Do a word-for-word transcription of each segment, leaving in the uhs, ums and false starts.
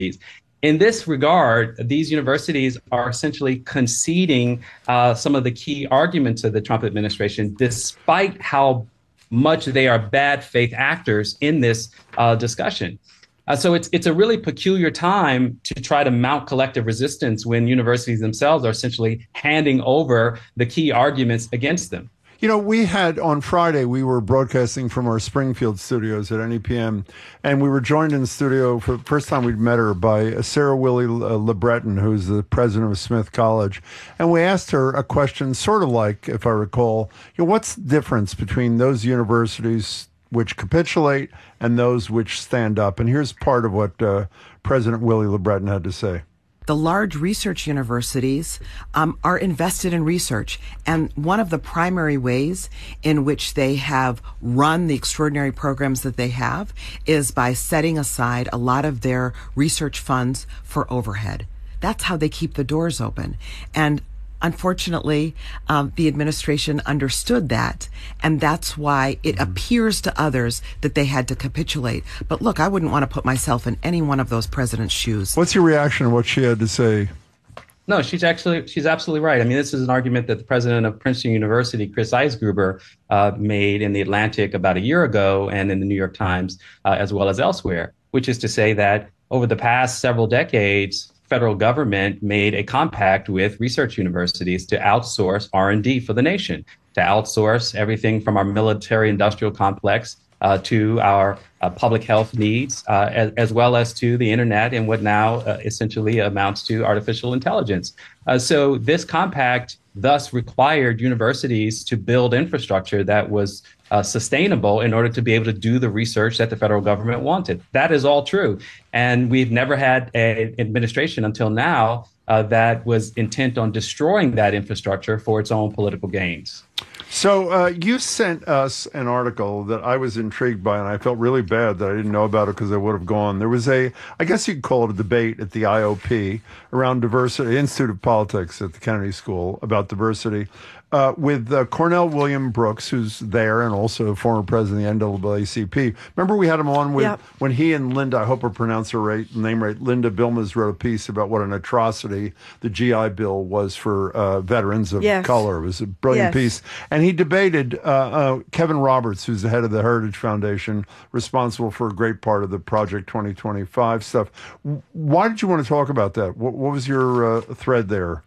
In this regard, these universities are essentially conceding uh, some of the key arguments of the Trump administration, despite how much they are bad faith actors in this uh, discussion. Uh, so it's it's a really peculiar time to try to mount collective resistance when universities themselves are essentially handing over the key arguments against them. You know, we had on Friday, we were broadcasting from our Springfield studios at N E P M, and we were joined in the studio for the first time we'd met her by Sarah Willie LeBreton, who's the president of Smith College. And we asked her a question sort of like, if I recall, you know, what's the difference between those universities which capitulate and those which stand up? And here's part of what uh, President Willie LeBreton had to say. The large research universities um, are invested in research. And one of the primary ways in which they have run the extraordinary programs that they have is by setting aside a lot of their research funds for overhead. That's how they keep the doors open. And unfortunately, um, the administration understood that, and that's why it mm-hmm. appears to others that they had to capitulate. But look, I wouldn't want to put myself in any one of those presidents' shoes. What's your reaction to what she had to say? No, she's actually, she's absolutely right. I mean, this is an argument that the president of Princeton University, Chris Eisgruber, uh, made in The Atlantic about a year ago and in the New York Times, uh, as well as elsewhere, which is to say that over the past several decades, federal government made a compact with research universities to outsource R and D for the nation, to outsource everything from our military industrial complex uh, to our uh, public health needs, uh, as, as well as to the internet and what now uh, essentially amounts to artificial intelligence. Uh, so this compact thus required universities to build infrastructure that was uh, sustainable in order to be able to do the research that the federal government wanted. That is all true. And we've never had an administration until now uh, that was intent on destroying that infrastructure for its own political gains. So uh, you sent us an article that I was intrigued by, and I felt really bad that I didn't know about it because I would have gone. There was a, I guess you could call it a debate at the I O P around diversity, Institute of Politics at the Kennedy School about diversity. Uh, with uh, Cornell William Brooks, who's there and also a former president of the N double A C P. Remember we had him on with yep. when he and Linda, I hope I pronounce her right, name right, Linda Bilmes wrote a piece about what an atrocity the G I Bill was for uh, veterans of yes. color. It was a brilliant yes. piece. And he debated uh, uh, Kevin Roberts, who's the head of the Heritage Foundation, responsible for a great part of the Project twenty twenty-five stuff. Why did you want to talk about that? What, what was your uh, thread there?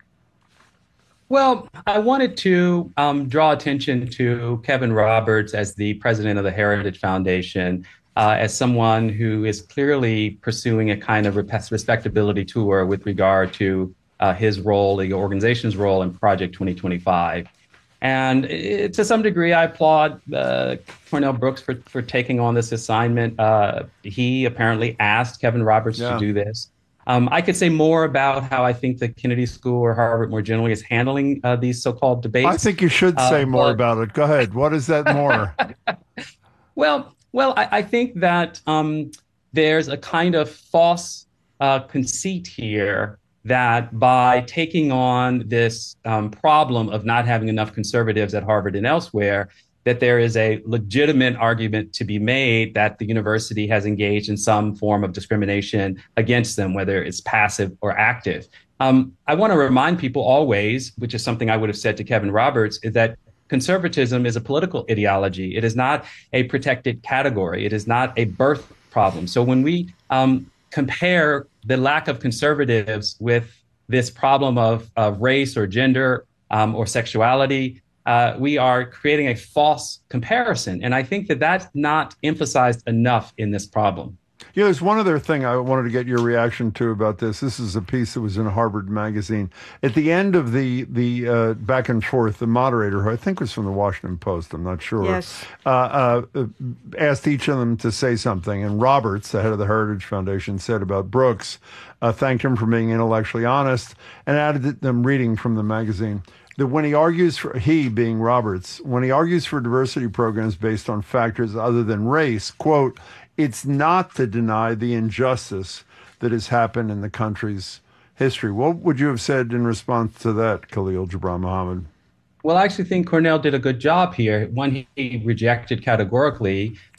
Well, I wanted to um, draw attention to Kevin Roberts as the president of the Heritage Foundation, uh, as someone who is clearly pursuing a kind of respectability tour with regard to uh, his role, the organization's role in Project twenty twenty-five. And it, to some degree, I applaud uh, Cornell Brooks for, for taking on this assignment. Uh, he apparently asked Kevin Roberts yeah. to do this. Um, I could say more about how I think the Kennedy School or Harvard more generally is handling uh, these so-called debates. I think you should say uh, more but... about it. Go ahead. What is that more? well, well, I, I think that um, there's a kind of false uh, conceit here that by taking on this um, problem of not having enough conservatives at Harvard and elsewhere, that there is a legitimate argument to be made that the university has engaged in some form of discrimination against them, whether it's passive or active. Um, I want to remind people always, which is something I would have said to Kevin Roberts, is that conservatism is a political ideology. It is not a protected category. It is not a birth problem. So when we um, compare the lack of conservatives with this problem of, of race or gender um, or sexuality, Uh, we are creating a false comparison. And I think that that's not emphasized enough in this problem. Yeah, there's one other thing I wanted to get your reaction to about this. This is a piece that was in Harvard Magazine. At the end of the the uh, back and forth, the moderator, who I think was from the Washington Post, I'm not sure, yes. uh, uh, asked each of them to say something. And Roberts, the head of the Heritage Foundation, said about Brooks, uh, thanked him for being intellectually honest, and added them reading from the magazine. That when he argues for, he being Roberts, when he argues for diversity programs based on factors other than race, quote, it's not to deny the injustice that has happened in the country's history. What would you have said in response to that, Khalil Gibran Muhammad? Well, I actually think Cornell did a good job here. One, he rejected categorically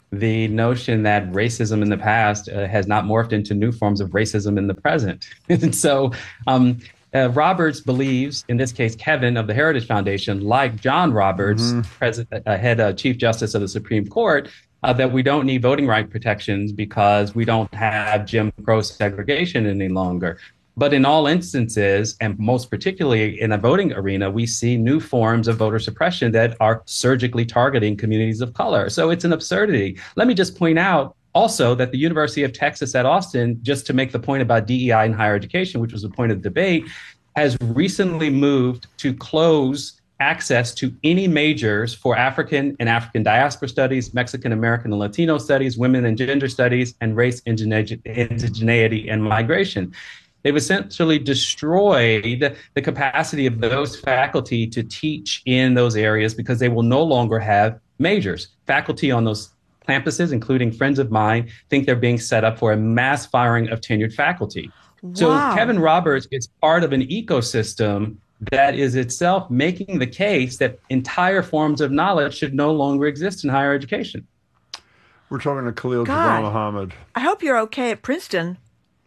the notion that racism in the past uh, has not morphed into new forms of racism in the present. And so um, uh, Roberts believes, in this case, Kevin of the Heritage Foundation, like John Roberts, mm-hmm. president, uh, head uh, Chief Justice of the Supreme Court, uh, that we don't need voting right protections because we don't have Jim Crow segregation any longer. But in all instances, and most particularly in the voting arena, we see new forms of voter suppression that are surgically targeting communities of color. So it's an absurdity. Let me just point out also that the University of Texas at Austin, just to make the point about D E I in higher education, which was the point of the debate, has recently moved to close access to any majors for African and African diaspora studies, Mexican American and Latino studies, women and gender studies, and race, indigeneity, and migration. They've essentially destroyed the capacity of those faculty to teach in those areas because they will no longer have majors. Faculty on those campuses, including friends of mine, think they're being set up for a mass firing of tenured faculty. Wow. So Kevin Roberts is part of an ecosystem that is itself making the case that entire forms of knowledge should no longer exist in higher education. We're talking to Khalil Jabbar Muhammad. I hope you're okay at Princeton.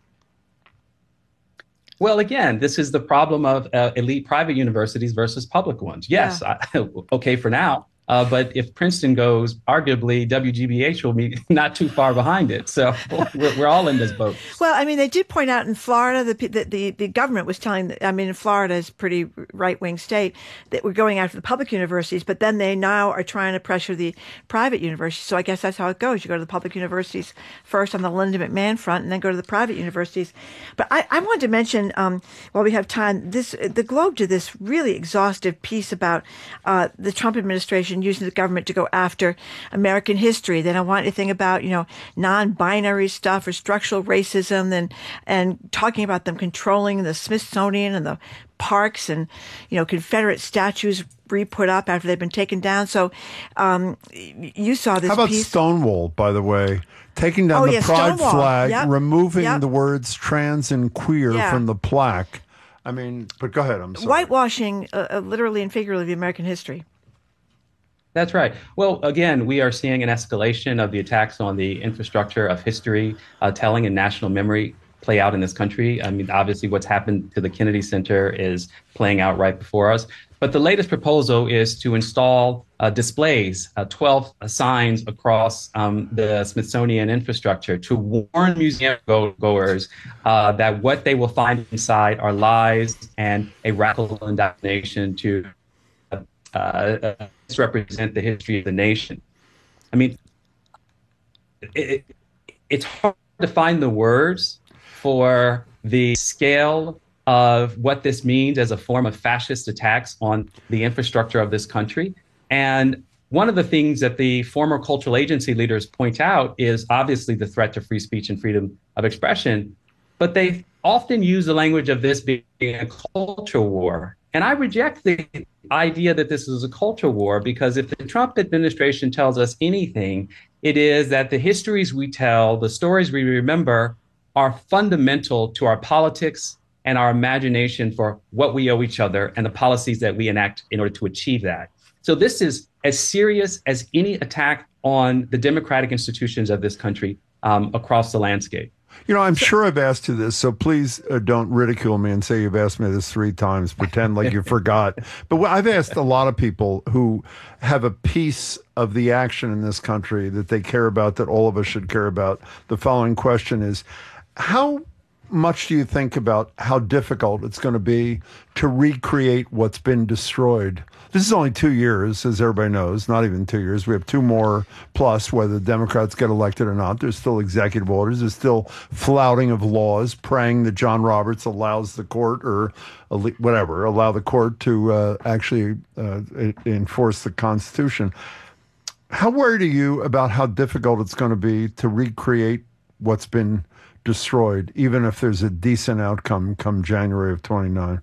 Well, again, this is the problem of uh, elite private universities versus public ones. Yes, yeah. I, okay for now. Uh, but if Princeton goes, arguably W G B H will be not too far behind it. So we're, we're all in this boat. Well, I mean, they did point out in Florida, the the, the, the government was telling, I mean, Florida is a pretty right-wing state, that we're going after the public universities, but then they now are trying to pressure the private universities. So I guess that's how it goes. You go to the public universities first on the Linda McMahon front and then go to the private universities. But I, I wanted to mention, um, while we have time, this the Globe did this really exhaustive piece about uh, the Trump administration using the government to go after American history. They don't want anything about, you know, non-binary stuff or structural racism, and and talking about them controlling the Smithsonian and the parks and, you know, Confederate statues re-put up after they've been taken down. So um, you saw this piece. How about piece. Stonewall, by the way? Taking down oh, the yeah, pride Stonewall. flag, Yep. removing Yep. the words trans and queer yeah. from the plaque. I mean, but go ahead. I'm sorry. Whitewashing, uh, literally and figuratively, American history. That's right. Well, again, we are seeing an escalation of the attacks on the infrastructure of history uh, telling and national memory play out in this country. I mean, obviously, what's happened to the Kennedy Center is playing out right before us. But the latest proposal is to install uh, displays, uh, twelve uh, signs across um, the Smithsonian infrastructure to warn museum go- goers uh, that what they will find inside are lies and a radical indoctrination to uh, misrepresent the history of the nation. I mean, it, it's hard to find the words for the scale of what this means as a form of fascist attacks on the infrastructure of this country. And one of the things that the former cultural agency leaders point out is obviously the threat to free speech and freedom of expression, but they often use the language of this being a culture war. And I reject the idea that this is a culture war, because if the Trump administration tells us anything, it is that the histories we tell, the stories we remember, are fundamental to our politics and our imagination for what we owe each other and the policies that we enact in order to achieve that. So this is as serious as any attack on the democratic institutions of this country um, across the landscape. You know, I'm sure I've asked you this, so please uh, don't ridicule me and say you've asked me this three times, pretend like you forgot. But I've asked a lot of people who have a piece of the action in this country that they care about, that all of us should care about. The following question is, how much do you think about how difficult it's going to be to recreate what's been destroyed? This is only two years, as everybody knows, not even two years. We have two more plus, whether the Democrats get elected or not. There's still executive orders. There's still flouting of laws, praying that John Roberts allows the court or whatever, allow the court to uh, actually uh, enforce the Constitution. How worried are you about how difficult it's going to be to recreate what's been destroyed, even if there's a decent outcome come January of twenty-nine?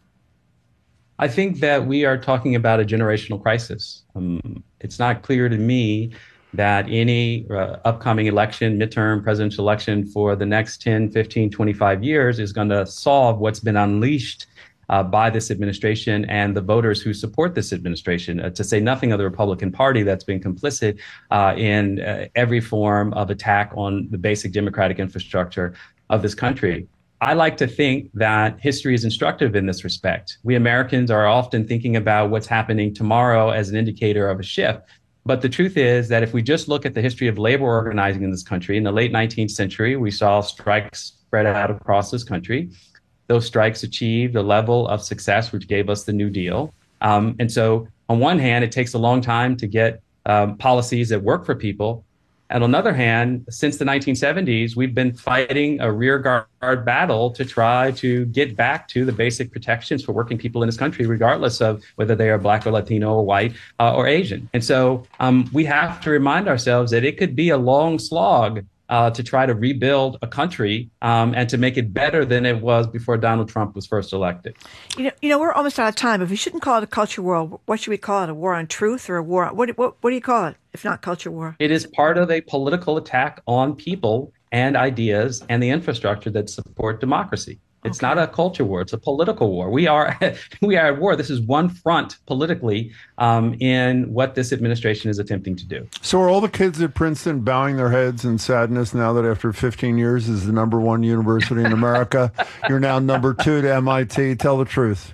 I think that we are talking about a generational crisis. Um, it's not clear to me that any uh, upcoming election, midterm presidential election for the next ten, fifteen, twenty-five years is going to solve what's been unleashed uh, by this administration and the voters who support this administration, uh, to say nothing of the Republican Party that's been complicit uh, in uh, every form of attack on the basic democratic infrastructure of this country. I like to think that history is instructive in this respect. We Americans are often thinking about what's happening tomorrow as an indicator of a shift. But the truth is that if we just look at the history of labor organizing in this country, in the late nineteenth century, we saw strikes spread out across this country. Those strikes achieved a level of success which gave us the New Deal. Um, and so on one hand, it takes a long time to get um, policies that work for people. And on the other hand, since the nineteen seventies, we've been fighting a rear guard battle to try to get back to the basic protections for working people in this country, regardless of whether they are Black or Latino or white uh, or Asian. And so um, we have to remind ourselves that it could be a long slog uh, to try to rebuild a country um, and to make it better than it was before Donald Trump was first elected. You know, you know, we're almost out of time. If we shouldn't call it a culture war, what should we call it? A war on truth or a war on, what, what, what do you call it, if not culture war? It is part of a political attack on people and ideas and the infrastructure that support democracy. It's okay. Not a culture war. It's a political war. We are we are at war. This is one front politically um, in what this administration is attempting to do. So are all the kids at Princeton bowing their heads in sadness now that after fifteen years is the number one university in America, you're now number two to M I T? Tell the truth.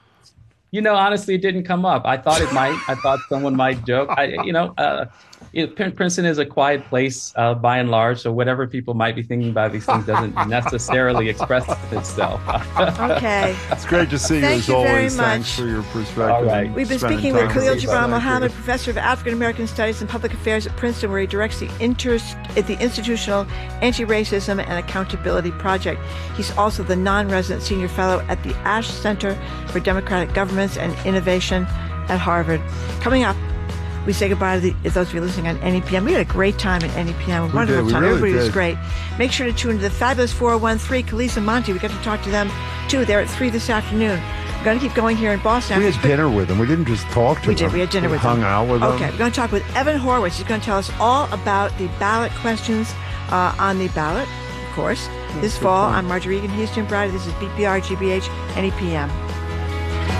You know, honestly, it didn't come up. I thought it might. I thought someone might joke. I, you know, uh, it, Princeton is a quiet place uh, by and large, so whatever people might be thinking about these things doesn't necessarily express itself. Okay. It's great to see you Thank as you very always. much. Thanks for your perspective. All right. We've been speaking with Khalil Gibran Muhammad, Professor of African American Studies and Public Affairs at Princeton, where he directs the, inter- the Institutional Anti-Racism and Accountability Project. He's also the non-resident senior fellow at the Ash Center for Democratic Governments and Innovation at Harvard. Coming up, we say goodbye to the, those of you listening on N E P M. We had a great time at N E P M. A we wonderful did. time. We really Everybody did. was great. Make sure to tune into the fabulous four oh one three. Khalees and Monty, we got to talk to them too. They're at three this afternoon. We're going to keep going here in Boston. We had dinner with them. We didn't just talk to we them. We did. We had dinner we with hung them. Hung out with okay, them. Okay, we're going to talk with Evan Horwitz. He's going to tell us all about the ballot questions uh, on the ballot, of course, this fall. I'm Marjorie Egan Houston Bride. This is B P R G B H N E P M.